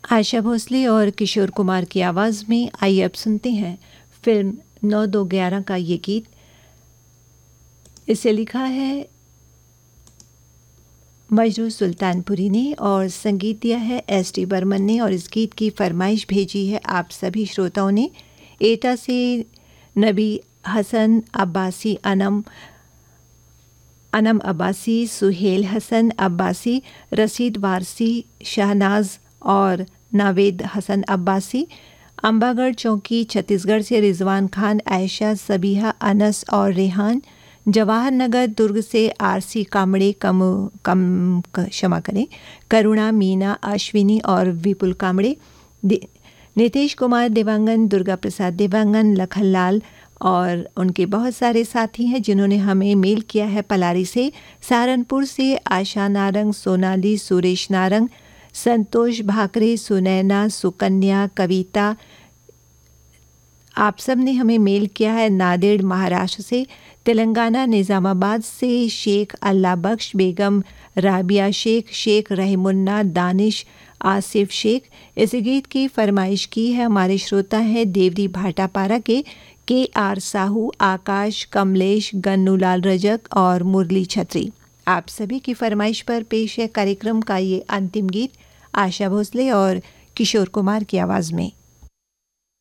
आशा भोसले और किशोर कुमार की आवाज़ में आइए अब सुनते हैं फिल्म 9-2-11 का ये गीत। इसे लिखा है मजरू सुल्तानपुरी ने और संगीत दिया है एस.टी. बर्मन ने, और इस गीत की फरमाइश भेजी है आप सभी श्रोताओं ने। एटा से नबी हसन अब्बासी, अनम अब्बासी, सुहेल हसन अब्बासी, रसीद वारसी, शहनाज और नावेद हसन अब्बासी। अंबागढ़ चौकी छत्तीसगढ़ से रिजवान खान, आयशा, सबीहा, अनस और रेहान। जवाहर नगर दुर्ग से आरसी कामड़े, क्षमा करें, करुणा, मीना, अश्विनी और विपुल कामड़े। नितेश कुमार देवांगन, दुर्गा प्रसाद देवांगन, लखनलाल और उनके बहुत सारे साथी हैं जिन्होंने हमें मेल किया है पलारी से। सहारनपुर से आशा नारंग, सोनाली, सुरेश नारंग, संतोष भाकरे, सुनैना, सुकन्या, कविता, आप सब ने हमें मेल किया है। नादेड़ महाराष्ट्र से। तेलंगाना निज़ामाबाद से शेख अल्लाह बख्श, बेगम राबिया शेख, शेख रहीमुन्ना, दानिश, आसिफ शेख। इस गीत की फरमाइश की है हमारे श्रोता हैं देवरी भाटापारा के आर साहू, आकाश, कमलेश, गन्नूलाल रजक और मुरली छत्री। आप सभी की फरमाइश पर पेश है कार्यक्रम का ये अंतिम गीत आशा भोसले और किशोर कुमार की आवाज़ में।